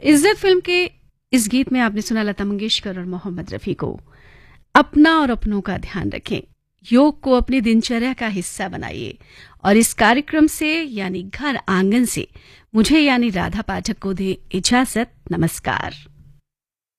इज्जत फिल्म के इस गीत में आपने सुना लता मंगेशकर और मोहम्मद रफ़ी को। अपना और अपनों का ध्यान रखें, योग को अपनी दिनचर्या का हिस्सा बनाइए। और इस कार्यक्रम से यानी घर आंगन से मुझे यानी राधा पाठक को दे इजाजत। नमस्कार।